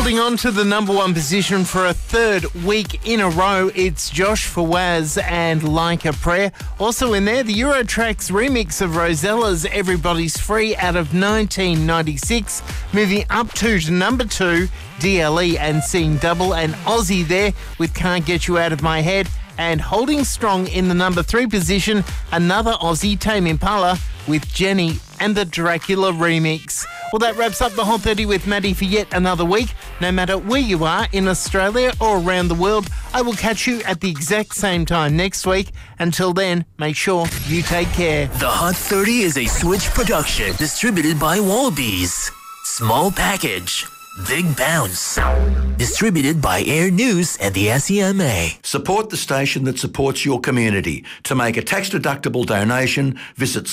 Holding on to the number one position for a third week in a row, it's Josh Fawaz and Like a Prayer. Also in there, the Eurotrack's remix of Rosella's Everybody's Free out of 1996. Moving up to number 2, DLE and Seeing Double, and Aussie there with Can't Get You Out of My Head. And holding strong in the number 3 position, another Aussie, Tame Impala, with Jenny and the Dracula remix. Well, that wraps up the Hot 30 with Maddie for yet another week. No matter where you are in Australia or around the world, I will catch you at the exact same time next week. Until then, make sure you take care. The Hot 30 is a Switch production distributed by Wallabies. Small package, big bounce. Distributed by Air News and the SEMA. Support the station that supports your community. To make a tax-deductible donation, visit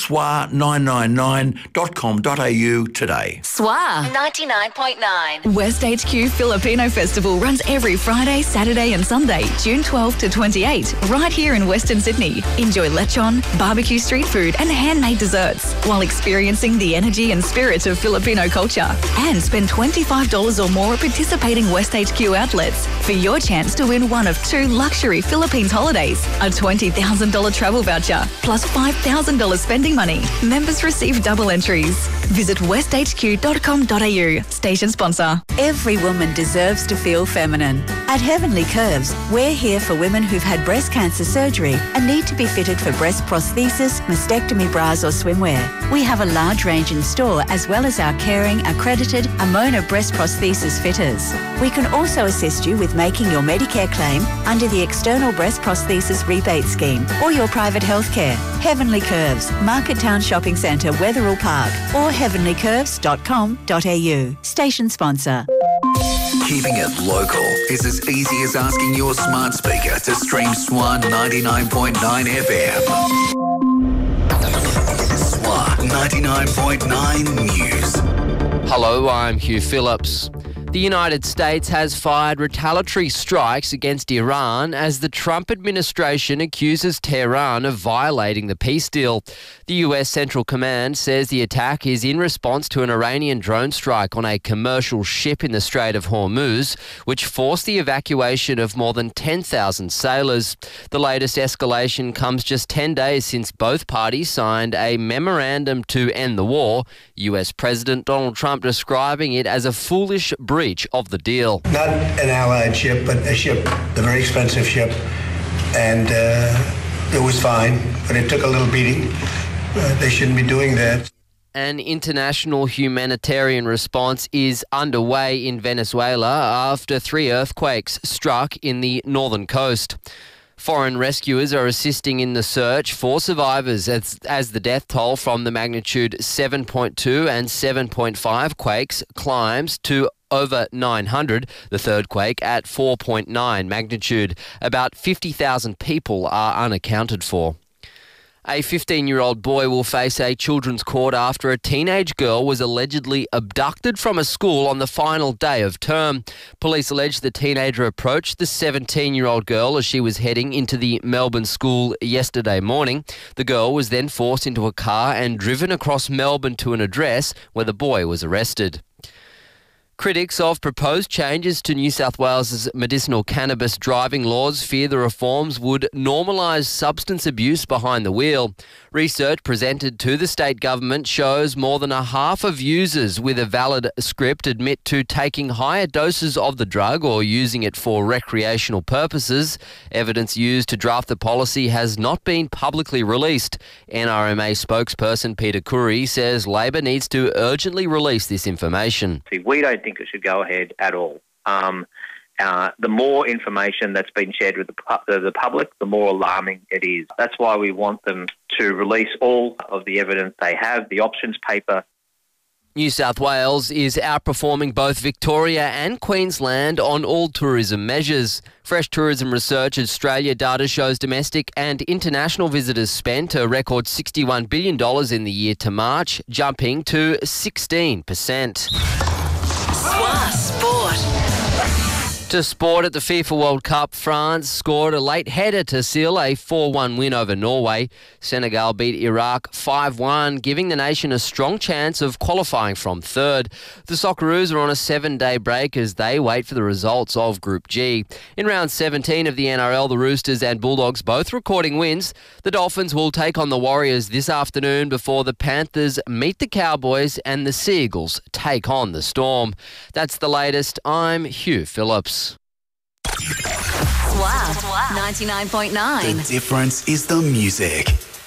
swa999.com.au today. SWA 99.9. West HQ Filipino Festival runs every Friday, Saturday and Sunday, June 12 to 28, right here in Western Sydney. Enjoy lechon, barbecue street food and handmade desserts while experiencing the energy and spirit of Filipino culture. And spend $25 or more at participating West HQ outlets for your chance to win one of 2 luxury Philippines holidays, a $20,000 travel voucher, plus $5,000 spending money. Members receive double entries. Visit westhq.com.au. Station sponsor. Every woman deserves to feel feminine. At Heavenly Curves, we're here for women who've had breast cancer surgery and need to be fitted for breast prosthesis, mastectomy bras or swimwear. We have a large range in store as well as our caring, accredited Amona breast prosthesis fitters. We can also assist you with making your Medicare claim under the External Breast Prosthesis Rebate Scheme or your private health care. Heavenly Curves, Market Town Shopping Centre, Wetherill Park, or heavenlycurves.com.au. Station sponsor. Keeping it local is as easy as asking your smart speaker to stream SWA 99.9 FM. SWA 99.9 News. Hello, I'm Hugh Phillips. The United States has fired retaliatory strikes against Iran as the Trump administration accuses Tehran of violating the peace deal. The US Central Command says the attack is in response to an Iranian drone strike on a commercial ship in the Strait of Hormuz, which forced the evacuation of more than 10,000 sailors. The latest escalation comes just 10 days since both parties signed a memorandum to end the war, US President Donald Trump describing it as a foolish breach of the deal. Not an Allied ship, but a ship, a very expensive ship, and it was fine, but it took a little beating. They shouldn't be doing that. An international humanitarian response is underway in Venezuela after 3 earthquakes struck in the northern coast. Foreign rescuers are assisting in the search for survivors as the death toll from the magnitude 7.2 and 7.5 quakes climbs to over 900, the third quake at 4.9 magnitude. About 50,000 people are unaccounted for. A 15-year-old boy will face a children's court after a teenage girl was allegedly abducted from a school on the final day of term. Police allege the teenager approached the 17-year-old girl as she was heading into the Melbourne school yesterday morning. The girl was then forced into a car and driven across Melbourne to an address where the boy was arrested. Critics of proposed changes to New South Wales' medicinal cannabis driving laws fear the reforms would normalise substance abuse behind the wheel. Research presented to the state government shows more than a half of users with a valid script admit to taking higher doses of the drug or using it for recreational purposes. Evidence used to draft the policy has not been publicly released. NRMA spokesperson Peter Curry says Labor needs to urgently release this information. We don't think it should go ahead at all. The more information that's been shared with the public, the more alarming it is. That's why we want them to release all of the evidence they have, the options paper. New South Wales is outperforming both Victoria and Queensland on all tourism measures. Fresh Tourism Research Australia data shows domestic and international visitors spent a record $61 billion in the year to March, jumping to 16%. SWA Sport. To sport at the FIFA World Cup, France scored a late header to seal a 4-1 win over Norway. Senegal beat Iraq 5-1, giving the nation a strong chance of qualifying from third. The Socceroos are on a 7-day break as they wait for the results of Group G. In round 17 of the NRL, the Roosters and Bulldogs both recording wins. The Dolphins will take on the Warriors this afternoon before the Panthers meet the Cowboys and the Seagulls take on the Storm. That's the latest. I'm Hugh Phillips. Wow, 99.9. The difference is the music.